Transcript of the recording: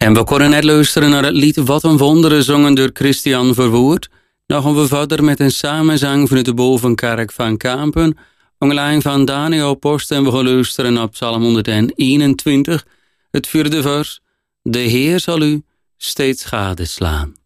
En we kunnen net luisteren naar het lied Wat een Wonderen, zongen door Christian Verwoerd. Dan gaan we verder met een samenzang vanuit de Bovenkerk van Kampen. Ongelijn van Daniel Post en we gaan luisteren op Psalm 121, het 4e vers. De Heer zal u steeds gadeslaan.